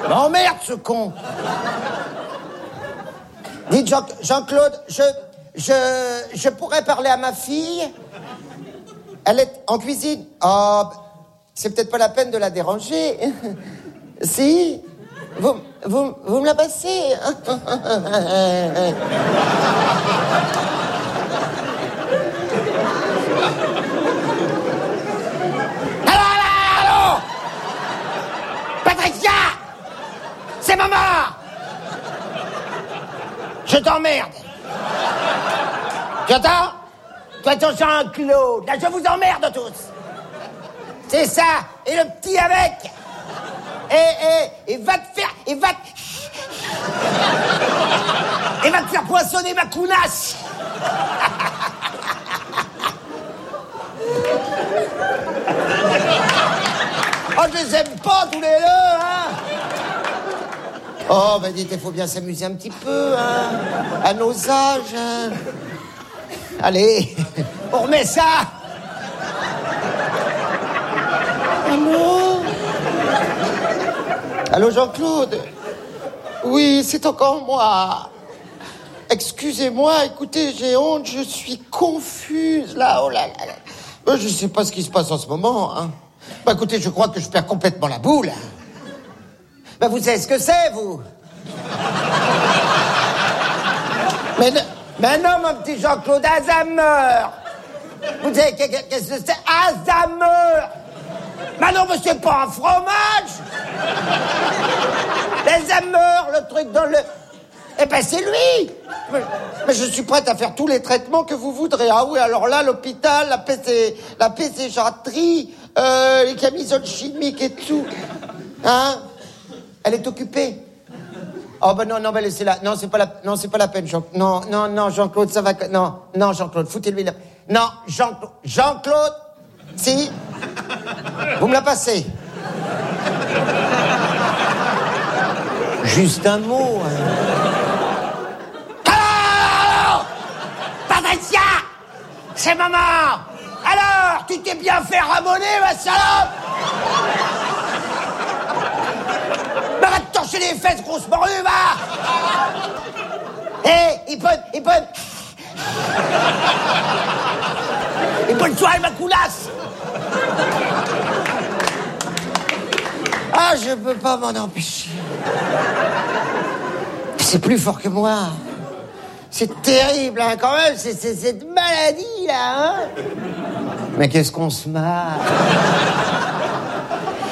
M'emmerde, ce con. Dites, Jean-Claude, je pourrais parler à ma fille? Elle est en cuisine. Oh, c'est peut-être pas la peine de la déranger. Si? Vous me la passez? Allô? Patricia! C'est maman! Je t'emmerde. Tu entends? Toi, ton Jean-Claude, là, je vous emmerde tous. C'est ça. Et le petit avec. Et va te faire... Et va te faire poissonner ma counasse. Oh, je les aime pas tous les deux, hein. Oh, ben dites, il faut bien s'amuser un petit peu, hein. À nos âges, hein. Allez, on remet ça. Allô? Allô, Jean-Claude? Oui, c'est encore moi. Excusez-moi, écoutez, j'ai honte, je suis confuse, là, oh là là. Je sais pas ce qui se passe en ce moment, hein. Bah, écoutez, je crois que je perds complètement la boule. Bah, vous savez ce que c'est, vous? Mais non, mon petit Jean-Claude, Alzheimer. Vous savez, qu'est-ce que c'est? Alzheimer. Mais non, mais c'est pas un fromage. Alzheimer, le truc dans le... Eh ben, c'est lui. Mais je suis prête à faire tous les traitements que vous voudrez. Ah oui, alors là, l'hôpital, la pécéchatrie, les camisoles chimiques et tout. Hein? Elle est occupée. Oh ben non, ben laissez-la. Non, c'est pas la peine, Jean-Claude. Non, Jean-Claude, ça va... Non, Jean-Claude, foutez-lui là. Non, Jean-Claude, si. Vous me la passez. Juste un mot. Alors, Patricia, c'est maman. Alors, tu t'es bien fait ramoner, ma salope. Va te torcher les fesses, grosse morue, va. Hé, il peut le soir, ma coulasse. Ah, je peux pas m'en empêcher. C'est plus fort que moi. C'est terrible, hein, quand même, c'est cette maladie, là, hein. Mais qu'est-ce qu'on se marre.